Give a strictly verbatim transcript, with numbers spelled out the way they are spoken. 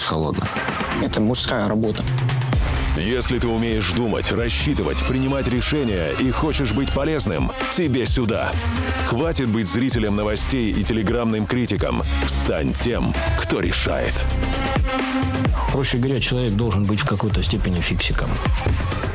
быть холодным. Это мужская работа. Если ты умеешь думать, рассчитывать, принимать решения и хочешь быть полезным, тебе сюда. Хватит быть зрителем новостей и телеграммным критиком. Стань тем, кто решает. Проще говоря, человек должен быть в какой-то степени фиксиком.